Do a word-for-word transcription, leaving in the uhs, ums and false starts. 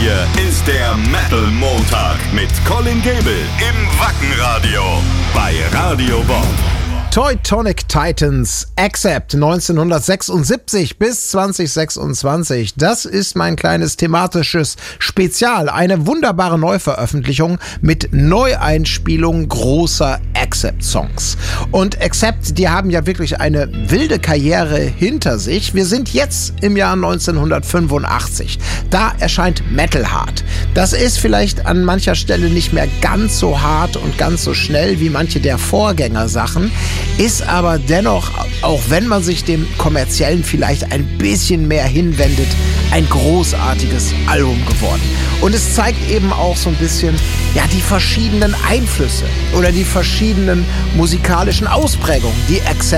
hier ist der Metal Montag mit Colin Gable im Wackenradio bei Radio Bob. Teutonic Titans, Accept neunzehnhundertsechsundsiebzig bis zwanzig sechsundzwanzig. Das ist mein kleines thematisches Spezial. Eine wunderbare Neuveröffentlichung mit Neueinspielung großer Accept-Songs. Und Accept, die haben ja wirklich eine wilde Karriere hinter sich. Wir sind jetzt im Jahr neunzehnhundertfünfundachtzig. Da erscheint Metal Heart. Das ist vielleicht an mancher Stelle nicht mehr ganz so hart und ganz so schnell wie manche der Vorgängersachen. Ist aber dennoch, auch wenn man sich dem Kommerziellen vielleicht ein bisschen mehr hinwendet, ein großartiges Album geworden. Und es zeigt eben auch so ein bisschen, ja, die verschiedenen Einflüsse oder die verschiedenen musikalischen Ausprägungen, die Accept